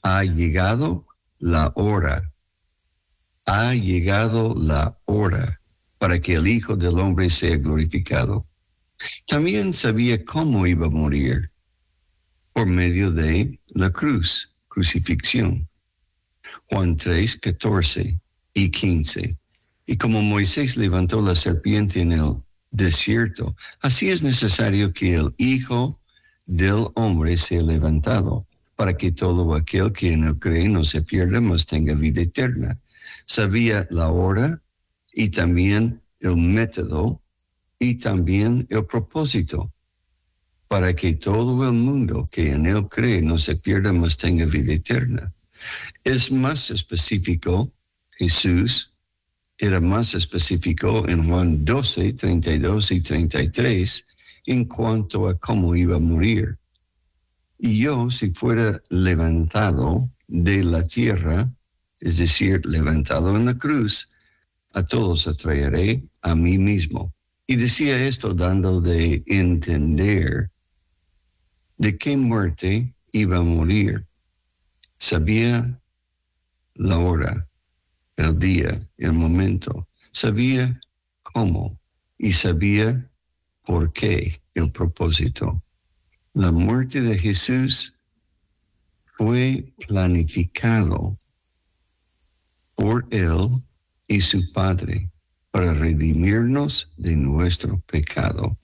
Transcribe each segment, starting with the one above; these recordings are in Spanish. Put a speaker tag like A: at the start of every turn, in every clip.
A: ha llegado la hora. Ha llegado la hora para que el Hijo del Hombre sea glorificado. También sabía cómo iba a morir, por medio de la cruz, crucifixión. Juan 3, 14 y 15. Y como Moisés levantó la serpiente en el desierto, así es necesario que el Hijo del Hombre sea levantado, para que todo aquel que en él cree no se pierda, mas tenga vida eterna. Sabía la hora y también el método y también el propósito, para que todo el mundo que en él cree no se pierda, mas tenga vida eterna. Es más específico, Jesús era más específico en Juan 12, 32 y 33 en cuanto a cómo iba a morir. Y yo, si fuera levantado de la tierra, es decir, levantado en la cruz, a todos atraeré a mí mismo. Y decía esto dando de entender de qué muerte iba a morir. Sabía la hora, el día, el momento. Sabía cómo y sabía por qué, el propósito. La muerte de Jesús fue planificado por él y su Padre para redimirnos de nuestro pecado.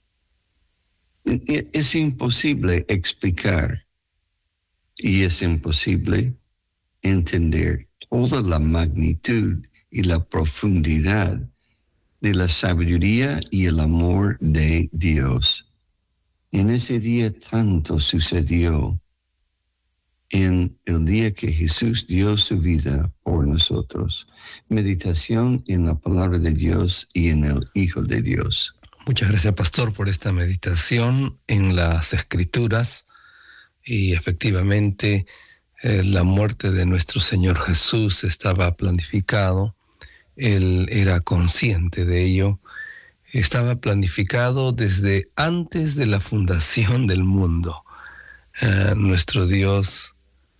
A: Es imposible explicar y es imposible entender toda la magnitud y la profundidad de la sabiduría y el amor de Dios. En ese día tanto sucedió, en el día que Jesús dio su vida por nosotros. Meditación en la palabra de Dios y en el Hijo de Dios.
B: Muchas gracias, pastor, por esta meditación en las Escrituras. Y efectivamente, la muerte de nuestro Señor Jesús estaba planificado. Él era consciente de ello. Estaba planificado desde antes de la fundación del mundo. Nuestro Dios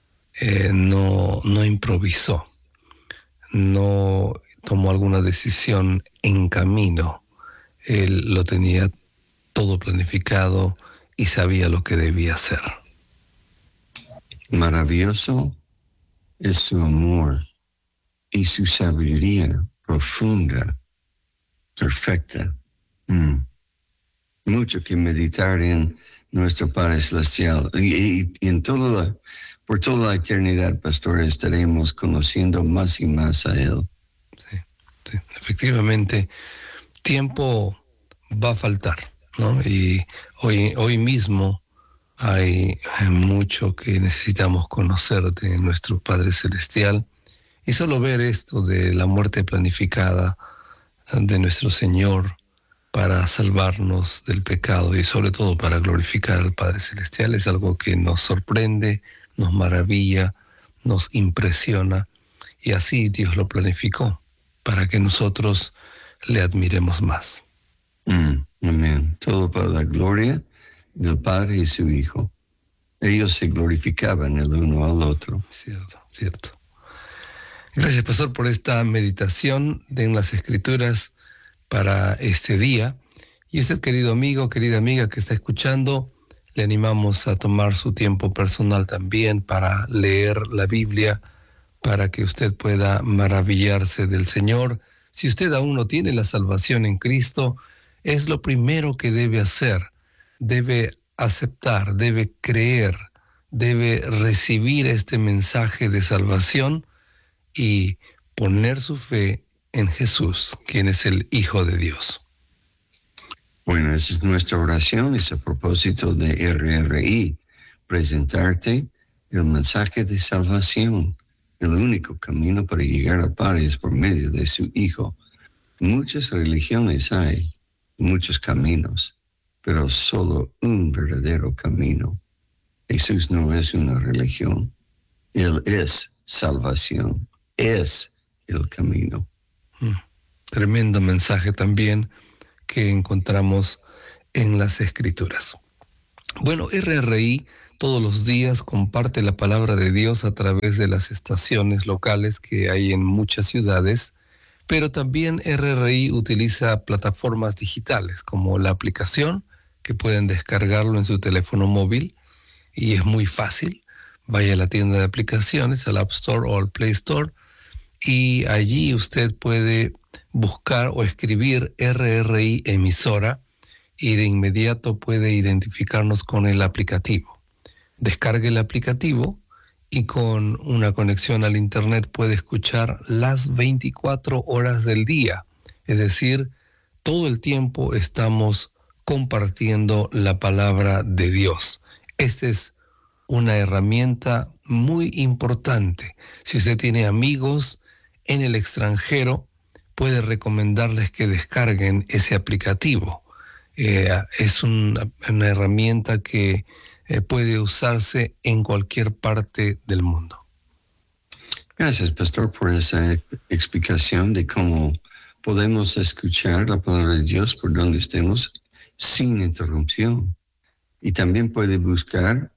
B: no improvisó, no tomó alguna decisión en camino. Él lo tenía todo planificado y sabía lo que debía hacer.
A: Maravilloso es su amor y su sabiduría profunda, perfecta. Mucho que meditar en nuestro Padre Celestial y en por toda la eternidad, pastor, estaremos conociendo más y más a Él.
B: Sí, efectivamente, tiempo va a faltar, ¿no? Y hoy mismo hay mucho que necesitamos conocer de nuestro Padre Celestial, y solo ver esto de la muerte planificada de nuestro Señor para salvarnos del pecado y sobre todo para glorificar al Padre Celestial es algo que nos sorprende, nos maravilla, nos impresiona, y así Dios lo planificó para que nosotros le admiremos más.
A: Amén. Todo para la gloria del Padre y su Hijo. Ellos se glorificaban el uno al otro.
B: Cierto. Gracias, pastor, por esta meditación en las Escrituras para este día. Y usted, querido amigo, querida amiga que está escuchando, le animamos a tomar su tiempo personal también para leer la Biblia, para que usted pueda maravillarse del Señor. Si usted aún no tiene la salvación en Cristo, es lo primero que debe hacer. Debe aceptar, debe creer, debe recibir este mensaje de salvación y poner su fe en Jesús, quien es el Hijo de Dios.
A: Bueno, esa es nuestra oración, es a propósito de RRI, presentarte el mensaje de salvación. El único camino para llegar al Padre es por medio de su Hijo. Muchas religiones hay, muchos caminos, pero solo un verdadero camino. Jesús no es una religión, Él es salvación, es el camino.
B: Tremendo mensaje también que encontramos en las Escrituras. Bueno, RRI todos los días comparte la palabra de Dios a través de las estaciones locales que hay en muchas ciudades, pero también RRI utiliza plataformas digitales como la aplicación, que pueden descargarlo en su teléfono móvil y es muy fácil. Vaya a la tienda de aplicaciones, al App Store o al Play Store, y allí usted puede buscar o escribir RRI emisora y de inmediato puede identificarnos con el aplicativo. Descargue el aplicativo y con una conexión al Internet puede escuchar las 24 horas del día. Es decir, todo el tiempo estamos compartiendo la palabra de Dios. Esta es una herramienta muy importante. Si usted tiene amigos en el extranjero, puede recomendarles que descarguen ese aplicativo. Es una herramienta que puede usarse en cualquier parte del mundo.
A: Gracias, pastor, por esa explicación de cómo podemos escuchar la palabra de Dios por donde estemos sin interrupción. Y también puede buscar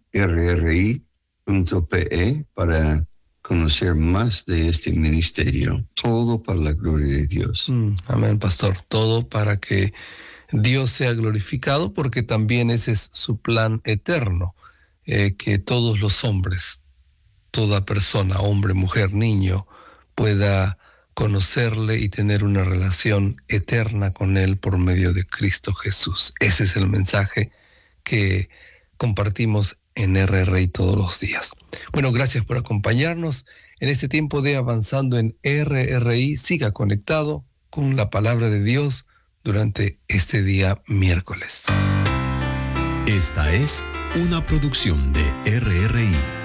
A: rri.pe para conocer más de este ministerio. Todo para la gloria de Dios.
B: Amén, pastor. Todo para que Dios sea glorificado, porque también ese es su plan eterno, que todos los hombres, toda persona, hombre, mujer, niño, pueda conocerle y tener una relación eterna con Él por medio de Cristo Jesús. Ese es el mensaje que compartimos en RRI todos los días. Bueno, gracias por acompañarnos en este tiempo de Avanzando en RRI. Siga conectado con la palabra de Dios durante este día miércoles.
C: Esta es una producción de RRI.